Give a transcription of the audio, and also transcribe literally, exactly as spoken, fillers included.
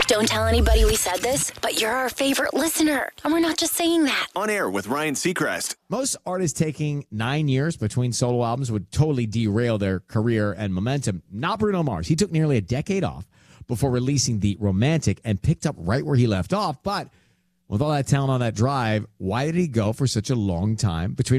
Don't tell anybody we said this, but you're our favorite listener. And we're not just saying that. On Air with Ryan Seacrest. Most artists taking nine years between solo albums would totally derail their career and momentum. Not Bruno Mars. He took nearly a decade off before releasing The Romantic and picked up right where he left off. But with all that talent on that drive, why did he go for such a long time between